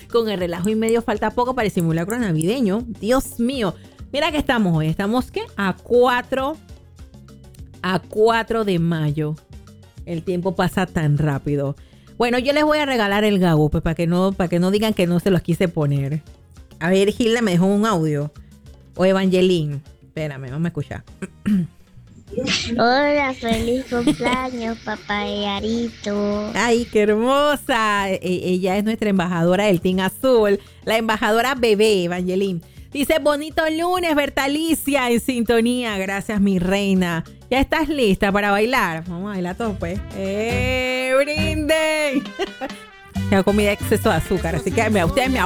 Con el relajo y medio falta poco para el simulacro navideño. Dios mío. Mira que estamos hoy. ¿Estamos qué? A 4 de mayo. El tiempo pasa tan rápido. Bueno, yo les voy a regalar el gago, pues para que no digan que no se los quise poner. A ver, Gilda me dejó un audio. O Evangeline. Espérame, vamos a escuchar. Hola, feliz cumpleaños, papá Yarito. Ay, qué hermosa. Ella es nuestra embajadora del Team Azul. La embajadora bebé, Evangeline. Dice, bonito lunes, Bertalicia, en sintonía. Gracias, mi reina. ¿Ya estás lista para bailar? Vamos a bailar todos, pues. ¡Brinden! Tengo comida exceso de azúcar, así que ustedes me